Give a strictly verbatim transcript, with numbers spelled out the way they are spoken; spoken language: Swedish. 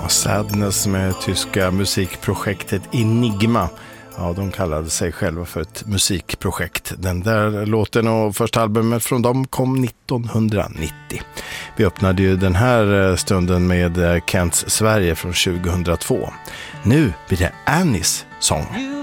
Sadness med tyska musikprojektet Enigma. Ja, de kallade sig själva för ett musikprojekt. Den där låten och första albumet från dem kom nittonhundranittio. Vi öppnade ju den här stunden med Kents Sverige från tjugohundratvå. Nu blir det Annies sång.